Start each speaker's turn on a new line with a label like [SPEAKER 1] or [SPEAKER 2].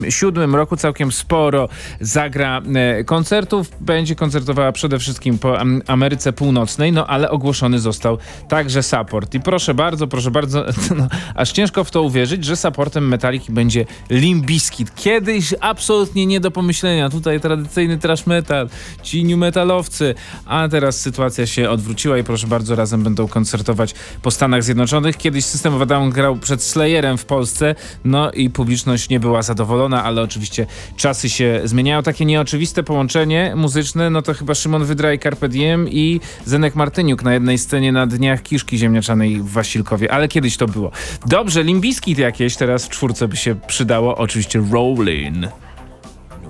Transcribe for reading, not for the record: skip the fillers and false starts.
[SPEAKER 1] 2007 roku całkiem sporo zagra koncertów. Będzie koncertowała przede wszystkim po Ameryce Północnej, no ale ogłoszony został także support. I proszę bardzo, no, aż ciężko w to uwierzyć, że supportem Metaliki będzie Limp Bizkit. Kiedyś absolutnie nie do pomyślenia. Tutaj tradycyjny thrash metal, ci new metalowcy, a teraz sytuacja się odwróciła i proszę bardzo, razem będą koncertować po Stanach Zjednoczonych. Kiedyś System of a Down grał przed Slayerem w Polsce, no i publiczność nie była zadowolona, ale oczywiście czasy się zmieniają. Takie nieoczywiste połączenie muzyczne, no to chyba Szymon Wydra i Carpe Diem i Zenek Martyniuk na jednej scenie na Dniach Kiszki Ziemniaczanej w Wasilkowie, ale kiedyś to było. Dobrze, Limp Bizkit jakieś teraz w czwórce by się przydało, oczywiście Rollin'.